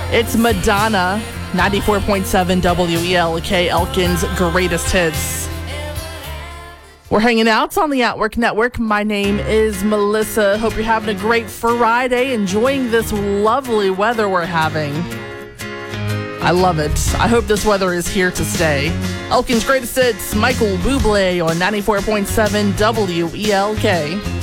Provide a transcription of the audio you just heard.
It's Madonna, 94.7 WELK, Elkin's greatest hits. We're hanging out on the At Work Network. My name is Melissa. Hope you're having a great Friday, enjoying this lovely weather we're having. I love it. I hope this weather is here to stay. Elkin's greatest hits, Michael Bublé on 94.7 WELK.